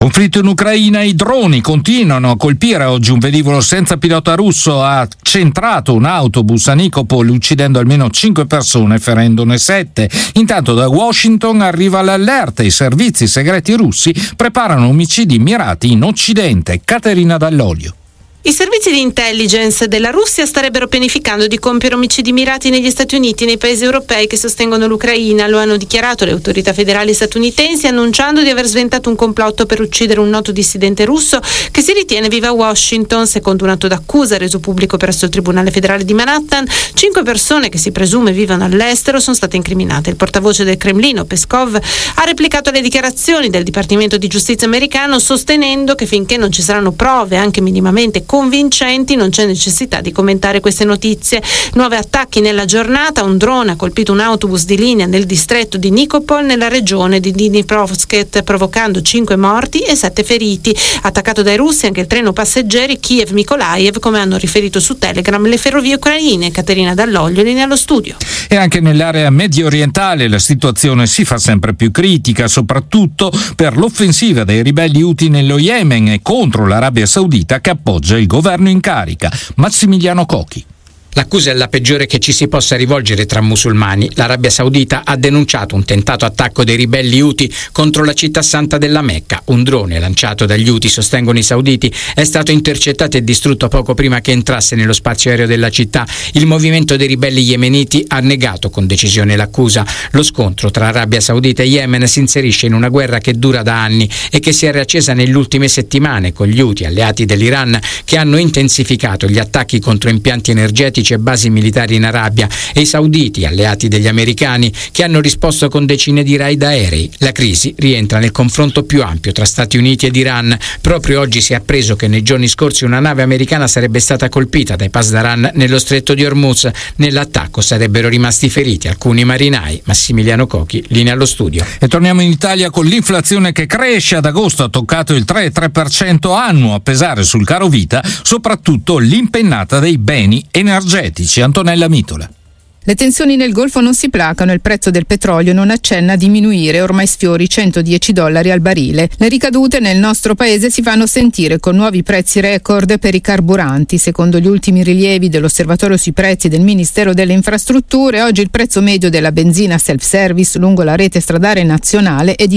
Conflitto in Ucraina, i droni continuano a colpire. Oggi un velivolo senza pilota russo ha centrato un autobus a Nikopol uccidendo almeno 5 persone, ferendone 7. Intanto da Washington arriva l'allerta: i servizi segreti russi preparano omicidi mirati in Occidente. Caterina Dall'Olio. I servizi di intelligence della Russia starebbero pianificando di compiere omicidi mirati negli Stati Uniti e nei paesi europei che sostengono l'Ucraina. Lo hanno dichiarato le autorità federali statunitensi, annunciando di aver sventato un complotto per uccidere un noto dissidente russo che si ritiene viva a Washington. Secondo un atto d'accusa reso pubblico presso il Tribunale federale di Manhattan, 5 persone che si presume vivano all'estero sono state incriminate. Il portavoce del Cremlino, Peskov, ha replicato le dichiarazioni del Dipartimento di Giustizia americano, sostenendo che finché non ci saranno prove anche minimamente convincenti non c'è necessità di commentare queste notizie. Nuovi attacchi nella giornata: un drone ha colpito un autobus di linea nel distretto di Nikopol nella regione di Dnipropetrovsk, provocando 5 morti e 7 feriti. Attaccato dai russi anche il treno passeggeri Kiev-Mykolaiv, come hanno riferito su Telegram le ferrovie ucraine. Caterina Dall'Olio, linea allo studio. E anche nell'area medio orientale la situazione si fa sempre più critica, soprattutto per l'offensiva dei ribelli Houthi nello Yemen e contro l'Arabia Saudita che appoggia il governo in carica. Massimiliano Cochi. L'accusa è la peggiore che ci si possa rivolgere tra musulmani. L'Arabia Saudita ha denunciato un tentato attacco dei ribelli Houthi contro la città santa della Mecca. Un drone lanciato dagli Houthi, sostengono i sauditi, è stato intercettato e distrutto poco prima che entrasse nello spazio aereo della città. Il movimento dei ribelli yemeniti ha negato con decisione l'accusa. Lo scontro tra Arabia Saudita e Yemen si inserisce in una guerra che dura da anni e che si è riaccesa nelle ultime settimane, con gli Houthi, alleati dell'Iran, che hanno intensificato gli attacchi contro impianti energetici e basi militari in Arabia, e i sauditi, alleati degli americani, che hanno risposto con decine di raid aerei. La crisi rientra nel confronto più ampio tra Stati Uniti ed Iran. Proprio oggi si è appreso che nei giorni scorsi una nave americana sarebbe stata colpita dai Pasdaran nello stretto di Hormuz. Nell'attacco sarebbero rimasti feriti alcuni marinai. Massimiliano Cochi, linea allo studio. E torniamo in Italia con l'inflazione che cresce. Ad agosto ha toccato il 3,3% annuo, a pesare sul caro vita soprattutto l'impennata dei beni energetici. Antonella Mitola. Le tensioni nel Golfo non si placano e il prezzo del petrolio non accenna a diminuire, ormai sfiori $110 al barile. Le ricadute nel nostro paese si fanno sentire con nuovi prezzi record per i carburanti. Secondo gli ultimi rilievi dell'Osservatorio sui prezzi del Ministero delle Infrastrutture, oggi il prezzo medio della benzina self-service lungo la rete stradale nazionale è di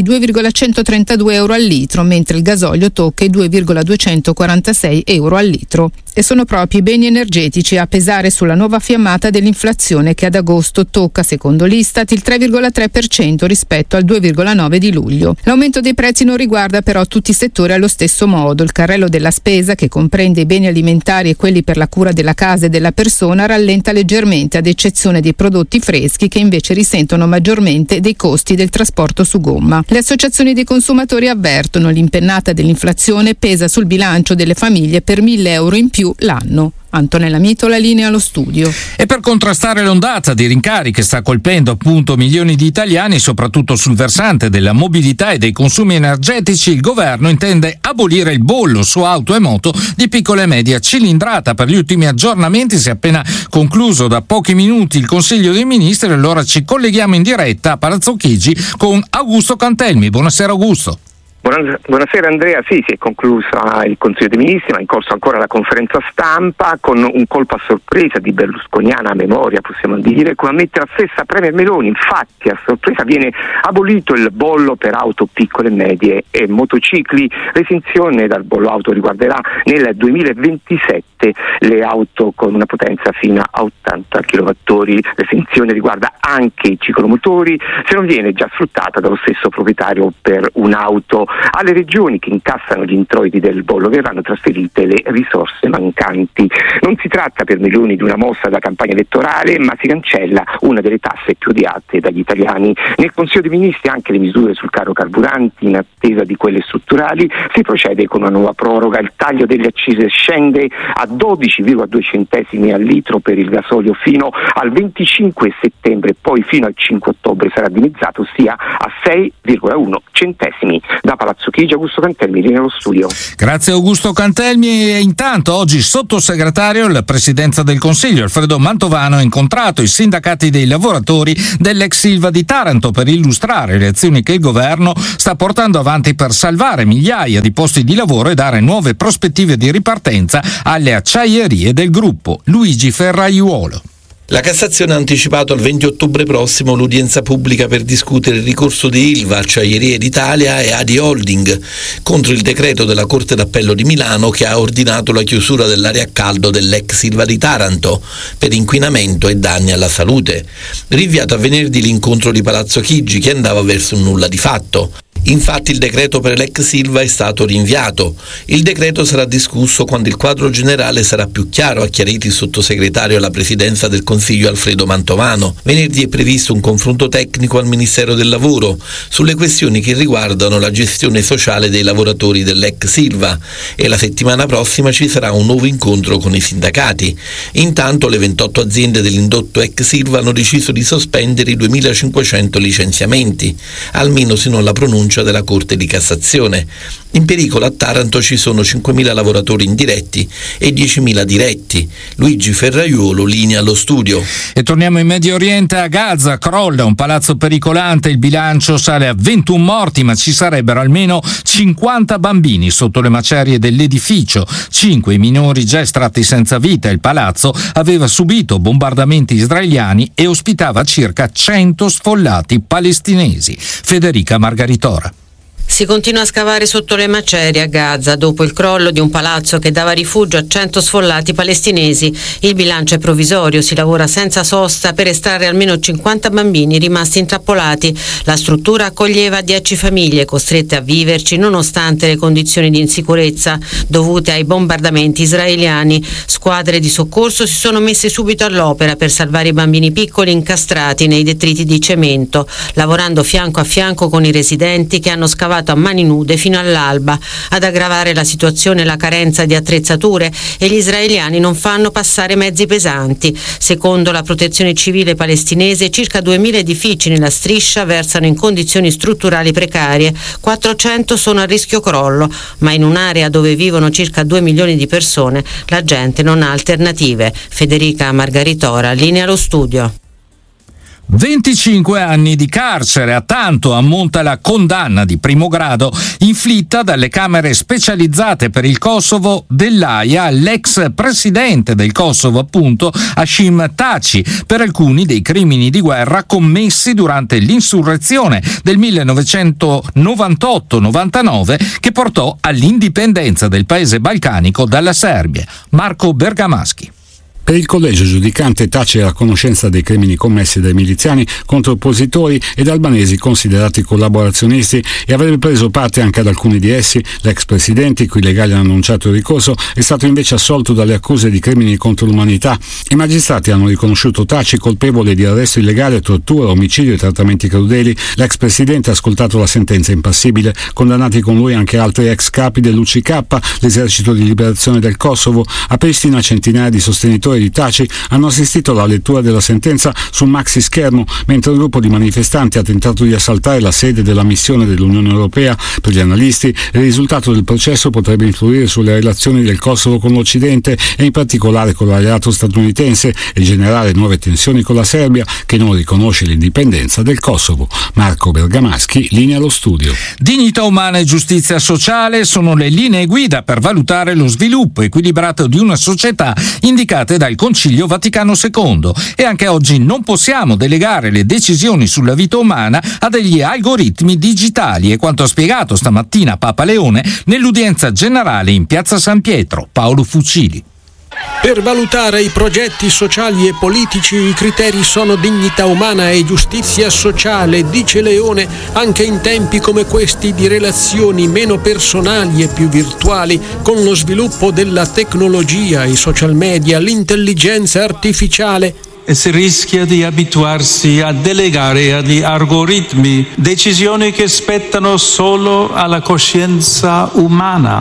€2,132 al litro, mentre il gasolio tocca i €2,246 al litro. E sono proprio i beni energetici a pesare sulla nuova fiammata dell'inflazione, che ad agosto tocca, secondo l'Istat, il 3,3% rispetto al 2,9% di luglio. L'aumento dei prezzi non riguarda però tutti i settori allo stesso modo. Il carrello della spesa, che comprende i beni alimentari e quelli per la cura della casa e della persona, rallenta leggermente, ad eccezione dei prodotti freschi, che invece risentono maggiormente dei costi del trasporto su gomma. Le associazioni dei consumatori avvertono: l'impennata dell'inflazione pesa sul bilancio delle famiglie per €1.000 in più l'anno. Antonella Mitola, linea allo studio. E per contrastare l'ondata di rincari che sta colpendo appunto milioni di italiani, soprattutto sul versante della mobilità e dei consumi energetici, il governo intende abolire il bollo su auto e moto di piccola e media cilindrata. Per gli ultimi aggiornamenti si è appena concluso da pochi minuti il Consiglio dei Ministri, e allora ci colleghiamo in diretta a Palazzo Chigi con Augusto Cantelmi. Buonasera Augusto. Buonasera Andrea, sì, si è conclusa il Consiglio dei Ministri, ma è in corso ancora la conferenza stampa, con un colpo a sorpresa di berlusconiana memoria, possiamo dire, come ammette la stessa Premier Meloni. Infatti a sorpresa viene abolito il bollo per auto piccole e medie e motocicli. L'esenzione dal bollo auto riguarderà nel 2027 le auto con una potenza fino a 80 kWh. L'esenzione riguarda anche i ciclomotori se non viene già sfruttata dallo stesso proprietario per un'auto. Alle regioni che incassano gli introiti del bollo verranno trasferite le risorse mancanti. Non si tratta per Meloni di una mossa da campagna elettorale, ma si cancella una delle tasse più odiate dagli italiani. Nel Consiglio dei Ministri anche le misure sul caro carburanti, in attesa di quelle strutturali. Si procede con una nuova proroga: il taglio delle accise scende a 12,2 centesimi al litro per il gasolio fino al 25 settembre, poi fino al 5 ottobre sarà dimezzato, ossia a 6,1 centesimi. Da Palazzo Chigi. Augusto Cantelmi, nello studio. Grazie Augusto Cantelmi. E intanto oggi sottosegretario alla Presidenza del Consiglio Alfredo Mantovano ha incontrato i sindacati dei lavoratori dell'ex Ilva di Taranto per illustrare le azioni che il governo sta portando avanti per salvare migliaia di posti di lavoro e dare nuove prospettive di ripartenza alle acciaierie del gruppo. Luigi Ferraiuolo. La Cassazione ha anticipato al 20 ottobre prossimo l'udienza pubblica per discutere il ricorso di Ilva, Acciaierie d'Italia e Adi Holding contro il decreto della Corte d'Appello di Milano che ha ordinato la chiusura dell'area a caldo dell'ex Ilva di Taranto per inquinamento e danni alla salute. Rinviato a venerdì l'incontro di Palazzo Chigi che andava verso un nulla di fatto. Infatti il decreto per l'ex Ilva è stato rinviato. Il decreto sarà discusso quando il quadro generale sarà più chiaro, ha chiarito il sottosegretario alla Presidenza del Consiglio Alfredo Mantovano. Venerdì è previsto un confronto tecnico al Ministero del Lavoro sulle questioni che riguardano la gestione sociale dei lavoratori dell'ex Ilva e la settimana prossima ci sarà un nuovo incontro con i sindacati. Intanto le 28 aziende dell'indotto ex Ilva hanno deciso di sospendere i 2.500 licenziamenti, almeno sino alla pronuncia della Corte di Cassazione. In pericolo a Taranto ci sono 5.000 lavoratori indiretti e 10.000 diretti. Luigi Ferraiuolo, linea allo studio. E torniamo in Medio Oriente. A Gaza crolla un palazzo pericolante, il bilancio sale a 21 morti, ma ci sarebbero almeno 50 bambini sotto le macerie dell'edificio, 5 i minori già estratti senza vita. Il palazzo aveva subito bombardamenti israeliani e ospitava circa 100 sfollati palestinesi. Federica Margaritora. Si continua a scavare sotto le macerie a Gaza dopo il crollo di un palazzo che dava rifugio a 100 sfollati palestinesi. Il bilancio è provvisorio, si lavora senza sosta per estrarre almeno 50 bambini rimasti intrappolati. La struttura accoglieva 10 famiglie costrette a viverci nonostante le condizioni di insicurezza dovute ai bombardamenti israeliani. Squadre di soccorso si sono messe subito all'opera per salvare i bambini piccoli incastrati nei detriti di cemento, lavorando fianco a fianco con i residenti che hanno scavato a mani nude fino all'alba. Ad aggravare la situazione la carenza di attrezzature e gli israeliani non fanno passare mezzi pesanti. Secondo la protezione civile palestinese circa 2000 edifici nella striscia versano in condizioni strutturali precarie, 400 sono a rischio crollo, ma in un'area dove vivono circa 2 milioni di persone la gente non ha alternative. Federica Margaritora, linea allo studio. 25 anni di carcere, a tanto ammonta la condanna di primo grado inflitta dalle camere specializzate per il Kosovo dell'Aia all'ex presidente del Kosovo, appunto, Hashim Thaçi, per alcuni dei crimini di guerra commessi durante l'insurrezione del 1998-99 che portò all'indipendenza del paese balcanico dalla Serbia. Marco Bergamaschi. Per il collegio giudicante Thaçi era a conoscenza dei crimini commessi dai miliziani contro oppositori ed albanesi considerati collaborazionisti e avrebbe preso parte anche ad alcuni di essi. L'ex presidente, i cui legali hanno annunciato il ricorso, è stato invece assolto dalle accuse di crimini contro l'umanità. I magistrati hanno riconosciuto Thaçi colpevole di arresto illegale, tortura, omicidio e trattamenti crudeli. L'ex presidente ha ascoltato la sentenza impassibile. Condannati con lui anche altri ex capi dell'UCK, l'esercito di liberazione del Kosovo. A Pristina centinaia di sostenitori di Thaçi hanno assistito alla lettura della sentenza sul maxi schermo, mentre un gruppo di manifestanti ha tentato di assaltare la sede della missione dell'Unione Europea. Per gli analisti il risultato del processo potrebbe influire sulle relazioni del Kosovo con l'Occidente e in particolare con l'alleato statunitense e generare nuove tensioni con la Serbia, che non riconosce l'indipendenza del Kosovo. Marco Bergamaschi, linea allo studio. Dignità umana e giustizia sociale sono le linee guida per valutare lo sviluppo equilibrato di una società indicate dal Concilio Vaticano II, e anche oggi non possiamo delegare le decisioni sulla vita umana a degli algoritmi digitali, è quanto ha spiegato stamattina Papa Leone nell'udienza generale in Piazza San Pietro. Paolo Fucili. Per valutare i progetti sociali e politici i criteri sono dignità umana e giustizia sociale, dice Leone, anche in tempi come questi di relazioni meno personali e più virtuali, con lo sviluppo della tecnologia, i social media, l'intelligenza artificiale. E si rischia di abituarsi a delegare agli algoritmi decisioni che spettano solo alla coscienza umana.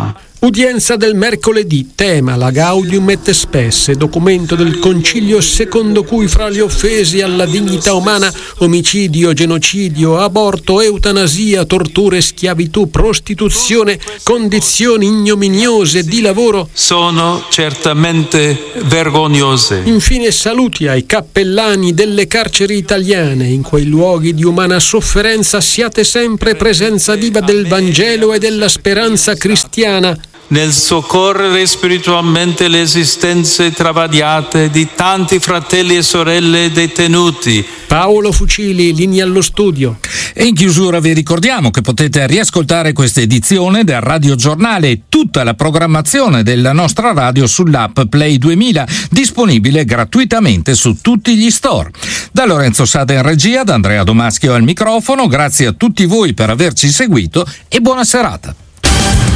Udienza del mercoledì, tema la Gaudium et Spes, documento del Concilio secondo cui fra gli offesi alla dignità umana, omicidio, genocidio, aborto, eutanasia, torture, schiavitù, prostituzione, condizioni ignominiose di lavoro sono certamente vergognose. Infine saluti ai cappellani delle carceri italiane, in quei luoghi di umana sofferenza siate sempre presenza viva del Vangelo e della speranza cristiana. Nel soccorrere spiritualmente le esistenze travagliate di tanti fratelli e sorelle detenuti. Paolo Fucili, linea allo studio. E in chiusura vi ricordiamo che potete riascoltare questa edizione del Radio Giornale e tutta la programmazione della nostra radio sull'app Play 2000, disponibile gratuitamente su tutti gli store. Da Lorenzo Sada in regia, da Andrea Domaschio al microfono, grazie a tutti voi per averci seguito e buona serata.